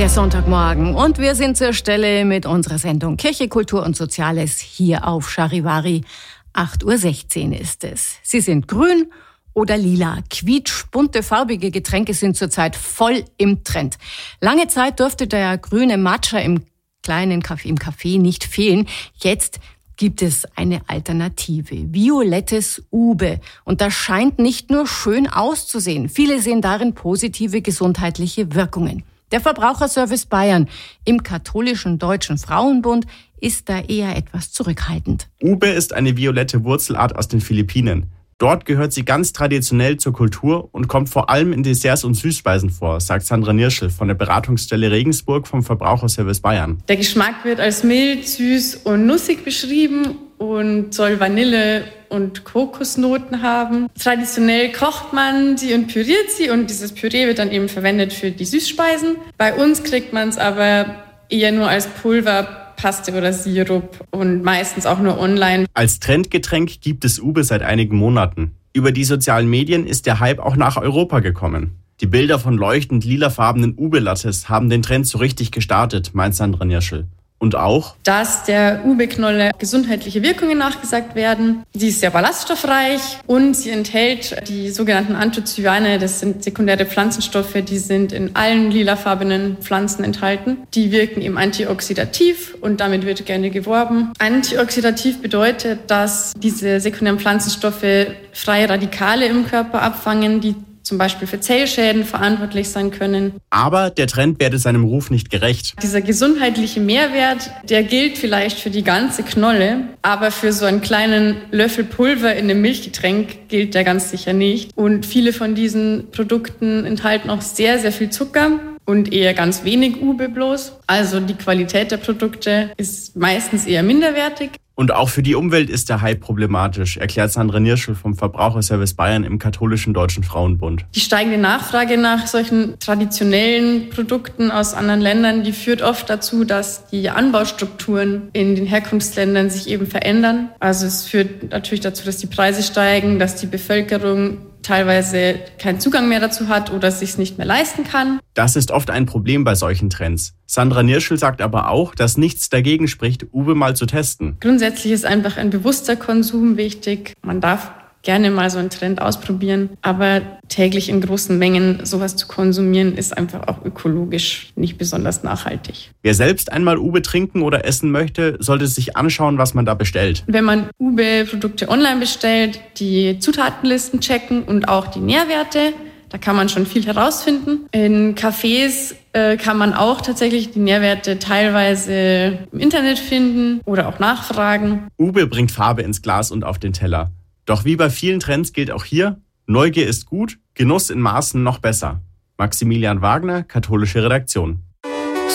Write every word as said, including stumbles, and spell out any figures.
Der Sonntagmorgen und wir sind zur Stelle mit unserer Sendung Kirche, Kultur und Soziales hier auf Charivari. acht Uhr sechzehn ist es. Sie sind grün oder lila. Quietschbunte, farbige Getränke sind zurzeit voll im Trend. Lange Zeit durfte der grüne Matcha im kleinen Café, im Café nicht fehlen. Jetzt gibt es eine Alternative. Violettes Ube. Und das scheint nicht nur schön auszusehen. Viele sehen darin positive gesundheitliche Wirkungen. Der Verbraucherservice Bayern im katholischen Deutschen Frauenbund ist da eher etwas zurückhaltend. Ube ist eine violette Wurzelart aus den Philippinen. Dort gehört sie ganz traditionell zur Kultur und kommt vor allem in Desserts und Süßspeisen vor, sagt Sandra Nierschel von der Beratungsstelle Regensburg vom Verbraucherservice Bayern. Der Geschmack wird als mild, süß und nussig beschrieben und soll Vanille und Kokosnoten haben. Traditionell kocht man sie und püriert sie und dieses Püree wird dann eben verwendet für die Süßspeisen. Bei uns kriegt man es aber eher nur als Pulver, Paste oder Sirup und meistens auch nur online. Als Trendgetränk gibt es Ube seit einigen Monaten. Über die sozialen Medien ist der Hype auch nach Europa gekommen. Die Bilder von leuchtend lilafarbenen Ube-Lattes haben den Trend so richtig gestartet, meint Sandra Nierschel. Und auch, dass der Ube-Knolle gesundheitliche Wirkungen nachgesagt werden. Sie ist sehr ballaststoffreich und sie enthält die sogenannten Anthocyane. Das sind sekundäre Pflanzenstoffe, die sind in allen lilafarbenen Pflanzen enthalten. Die wirken eben antioxidativ und damit wird gerne geworben. Antioxidativ bedeutet, dass diese sekundären Pflanzenstoffe freie Radikale im Körper abfangen, die zum Beispiel für Zellschäden verantwortlich sein können. Aber der Trend werde seinem Ruf nicht gerecht. Dieser gesundheitliche Mehrwert, der gilt vielleicht für die ganze Knolle, aber für so einen kleinen Löffel Pulver in einem Milchgetränk gilt der ganz sicher nicht. Und viele von diesen Produkten enthalten auch sehr, sehr viel Zucker und eher ganz wenig Ube bloß. Also die Qualität der Produkte ist meistens eher minderwertig. Und auch für die Umwelt ist der Hype problematisch, erklärt Sandra Nierschel vom Verbraucherservice Bayern im katholischen Deutschen Frauenbund. Die steigende Nachfrage nach solchen traditionellen Produkten aus anderen Ländern, die führt oft dazu, dass die Anbaustrukturen in den Herkunftsländern sich eben verändern. Also es führt natürlich dazu, dass die Preise steigen, dass die Bevölkerung teilweise keinen Zugang mehr dazu hat oder es sich nicht mehr leisten kann. Das ist oft ein Problem bei solchen Trends. Sandra Nierschel sagt aber auch, dass nichts dagegen spricht, Ube mal zu testen. Grundsätzlich ist einfach ein bewusster Konsum wichtig. Man darf gerne mal so einen Trend ausprobieren, aber täglich in großen Mengen sowas zu konsumieren, ist einfach auch ökologisch nicht besonders nachhaltig. Wer selbst einmal Ube trinken oder essen möchte, sollte sich anschauen, was man da bestellt. Wenn man Ube-Produkte online bestellt, die Zutatenlisten checken und auch die Nährwerte, da kann man schon viel herausfinden. In Cafés äh, kann man auch tatsächlich die Nährwerte teilweise im Internet finden oder auch nachfragen. Ube bringt Farbe ins Glas und auf den Teller. Doch wie bei vielen Trends gilt auch hier, Neugier ist gut, Genuss in Maßen noch besser. Maximilian Wagner, katholische Redaktion.